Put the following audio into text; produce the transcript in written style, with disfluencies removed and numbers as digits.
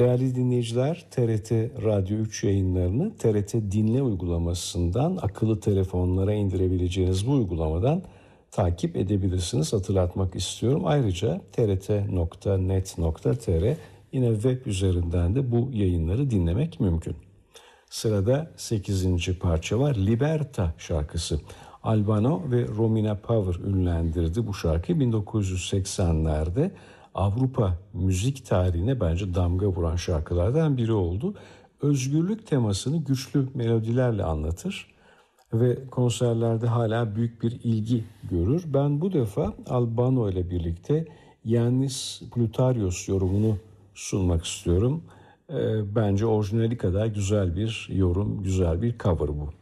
Değerli dinleyiciler, TRT Radyo 3 yayınlarını TRT Dinle uygulamasından akıllı telefonlara indirebileceğiniz bu uygulamadan takip edebilirsiniz. Hatırlatmak istiyorum. Ayrıca trt.net.tr yine web üzerinden de bu yayınları dinlemek mümkün. Sırada 8. parça var. Liberta şarkısı. Albano ve Romina Power ünlendirdi bu şarkı. 1980'lerde Avrupa müzik tarihine bence damga vuran şarkılardan biri oldu. Özgürlük temasını güçlü melodilerle anlatır ve konserlerde hala büyük bir ilgi görür. Ben bu defa Albano ile birlikte Yannis Plutarios yorumunu sunmak istiyorum. Bence orijinali kadar güzel bir yorum, güzel bir cover bu.